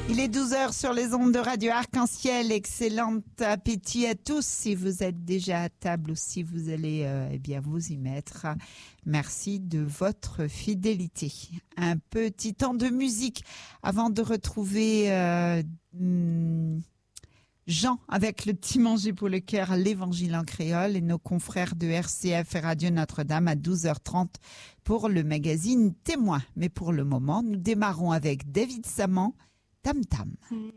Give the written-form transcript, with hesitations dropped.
Il est 12h sur les ondes de Radio Arc-en-Ciel. Excellent appétit à tous. Si vous êtes déjà à table ou si vous allez vous y mettre. Merci de votre fidélité. Un petit temps de musique avant de retrouver Jean avec le petit manger pour le cœur, l'évangile en créole et nos confrères de RCF et Radio Notre-Dame à 12h30 pour le magazine Témoin. Mais pour le moment, nous démarrons avec David Saman, Tam Tam.